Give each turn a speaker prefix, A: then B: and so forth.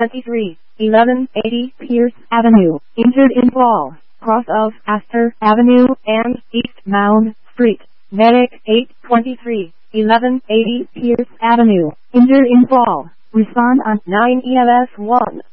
A: 23, 1180 Pierce Avenue, injured in fall, cross of Astor Avenue and East Mound Street. Medic 823, 1180 Pierce Avenue, injured in fall. Respond on 9 EMS 1.